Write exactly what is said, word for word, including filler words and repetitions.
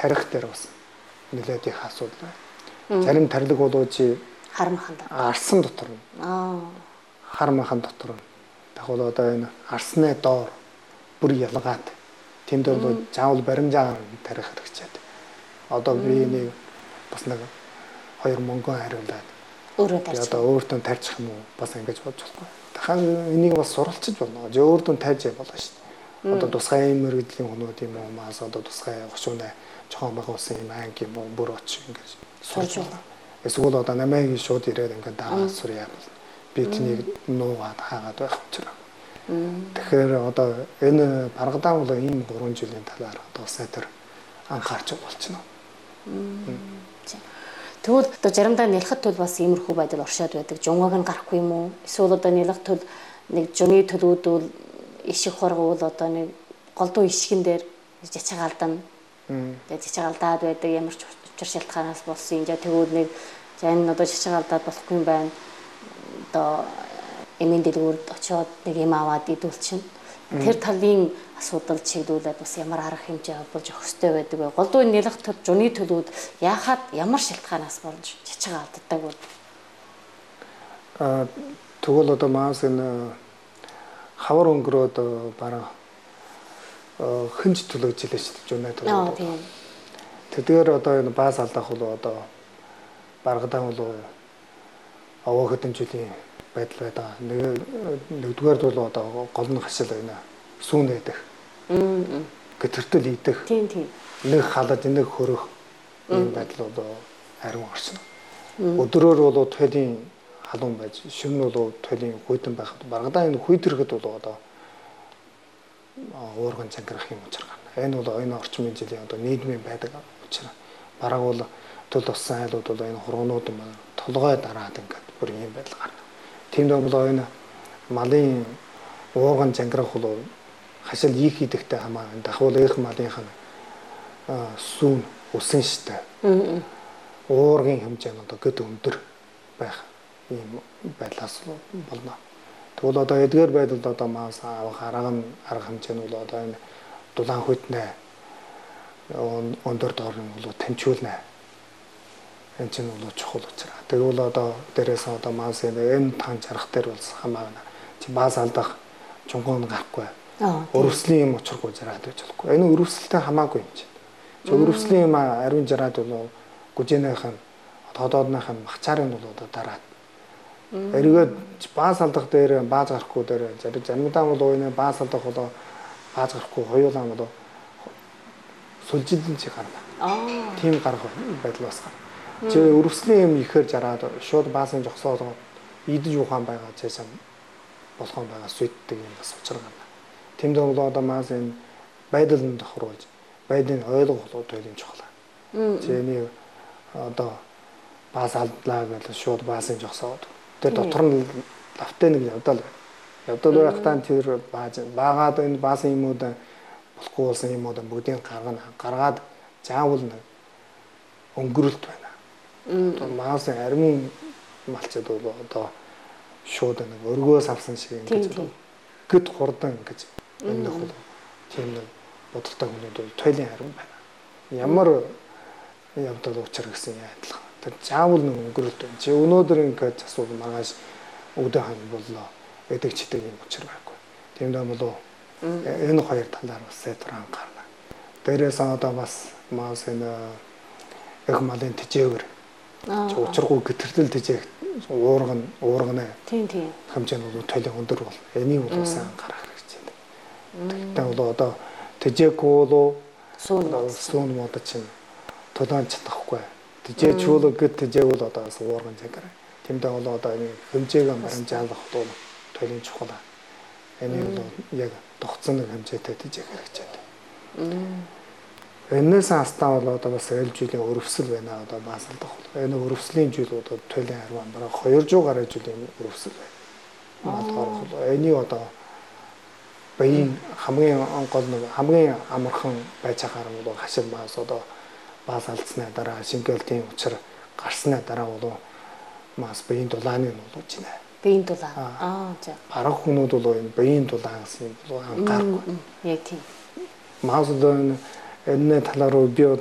тарих дээр бас нэлээд их асуудал байна. Зарим тарилэг болоо чи хар махан дотор. Арсан дотор. Аа. Хар махан дотор. Тэгвэл одоо энэ арсны доор бүр ялгаад тэнд бол заавал баримжаагаар тарих хэрэгцээд. Одоо би нэг бас нэг хоёр мөнгөн хариулаад өөрөө тарьж. Одоо өөртөө тарьчих юм уу? Бас ингэж бодож болохгүй. Дахин энийг бас суралцж болно. Жи өөртөө тарьж болно шүү дээ. Одоо тусгай мэрэгдлийн хүмүүс юм уу? Маас одоо тусгай гошууны чохон байгуулсан юм анги юм уу? Бүр очиж ингэж сурж байна. Эсвэл одоо намайг шууд ирээд ингээд дагаад сурья. Би тэнийг нуугаад хаагаад байх учраас. Тэгэхээр одоо энэ Баргадан бол ийм гурван жилийн талаар одоо сайтар анхаарч болчихно. Тэгвэл одоо заримдаа нялхад төл бас иймэрхүү байдал оршоод байдаг. Жунгаг нь гарахгүй юм уу? Эсвэл одоо нялхад төл нэг жуны төлүүд бол ишиг хоргуул одоо нэг голдуу ишгэн дээр жичагаалдан. Тэгээд жичагаалдаад байдаг ямар ч учир шалтгаанаас болсон юм. Тэгвэл нэг за энэ одоо жичагаалдаад болохгүй юм байна. Одоо эмийн дэлгүүрд очиод нэг юм аваад идүүлчихнэ. Тэр талын асуудал чиглүүлээд бас ямар арга хэмжээ болж өгөх ёстой байдаг вэ? Голдуу нялх төл жуны төлүүд яахад ямар шалтгаанаас болж чичиг алддаг вэ? Аа тэгвэл одоо маас энэ хавар өнгөрөөд бараа хинж төлөөж илээ шүү дээ жуны төлөө. Аа тийм. Тэдгээр одоо энэ бааз алдах бол одоо Баргадан бол овоо хэдэн жилийн байдал байдаг. Нэгдүгээр бол одоо гол нь хашил байна. Сүүн идэх. Мм. Гэтэртэл идэх. Тийм тийм. Нэг халаад нэг хөрөх ийм байдал одоо ариун орсон. Өдрөөр бол туйлын халуун байж, шөнө бол туйлын хүйдэн байхад Баргадан энэ хүйд ирэхэд бол одоо уурган чангирах юм учраа гарна. Энэ бол энэ орчмын жилийн одоо нийгмийн байдаг учраас бараг бол төл болсон айлууд бол энэ хургуунууд маань толгой дараад ингээд бүр ийм байдал гарна. Тиймд бол энэ малын ууган чангирах бол хашил ийх идэхтэй хамаагүй. Дахвал их малынх нь сүүн өсөн штэ. Уургийн хэмжээ нь одоо гэд өндөр байх ийм байлаас болно. Тэгвэл одоо эдгээр байдалд одоо маас авах арга нь арга хэмжээ нь бол одоо энэ дулаан хүйтнэ өндөр доорн бол таньчуулна. Энэ чинь бол чухал учраас. Тэгвэл одоо дээрээс одоо маас энэ таан чарах дээр бол хамаагүй. Чи бааз алдах чунгуун гарахгүй. Өрөвслийн юм учиргүй зараад байж болохгүй. Энэ өрөвсөлтэй хамаагүй юм чинь. Чи өрөвслийн юм ариун зараад бол гүжээнийх нь тодоодных нь махчаарын бол одоо дараад. Эргээд бааз алдах дээр бааз гарахгүй дээр заримдаа бол энэ бааз алдах бол бааз гарахгүй хоёулаа бол сүлжилэн чи гарна. Аа. Тийм гарах байдал бас гарна. Чи өрөвслийн юм ихээр зараад шууд баасан жогсоод идэж ухаан байгаа цаасан болгоом байгаа сүйтдэг юм бас учраа гарна. Тэмд бол одоо маас энэ байдал нь тохируулж байдлыг ойлгох бол тойлын чухал. Чиний одоо бааз алдлаа гэж шууд баасан жогсоод тэр дотор нь лавтай нэг явдал явдал байхдаа тэр бааз баагаад энэ баасан юмуд болохгүй болсон юмуд бүгдийг гаргана. Гаргаад заавал нэг өнгөрөлт байна. Одоо маас армын малчид бол одоо шууд нэг өргөөс авсан шиг ингэж гэд хурдан гэж өмнөх бол тийм нэг бодолтой хүмүүс бол тойлын харин байна. Ямар явдал учир гэсэн адилхан. Тэр заавал нэг өнгөрөлт байна. Чи өнөөдөр ингэж асуул маргааш өгдөө хан боллоо. Эдэгчдэг юм учир байхгүй. Тиймдээ болов энэ хоёр талаар бас сайтар анхаарна. Дээрээс одоо бас маас энэ их малын тэжээвэр. Чи учиргүй гэтэрлэл тэжээх уурган уургана. Тийм тийм. Хэмжээ нь бол тойлын өндөр бол энийг бол бас анхаарах хэрэгтэй. Тэгтээ бол одоо тэжээгүй бол сүүн сүүн мод чинь толон чадахгүй. Тэжээчүүл гэд тэжээвэл одоо бас уурган цагаар. Тэмдээ бол одоо энэ хэмжээгээ баримжаалах бол тойлын чухал. Энийг бол яг тогтсон нэг хэмжээтэй тэжээх хэрэгтэй. Энэс хастаа бол одоо бас эл жилийн өрөвсөл байна. Одоо бас алдах бол энэ өрөвслийн жил одоо тойлын харван бараг хоёр зуун гаруй жилийн өрөвсөл байна. Малгай бол энийг одоо баян хамгийн гол нэг хамгийн амархан байж байгаа нь бол хашил маас одоо бааз алдсны дараа шингэлтийн учир гарсны дараа бол маас баян дулааны нь болж байна. Баян дулаан. Аа за. Арга хүмүүс бол энэ баян дулаан гэсэн юм бол анхаарахгүй. Яг тийм. Маас одоо энэ талаар би одоо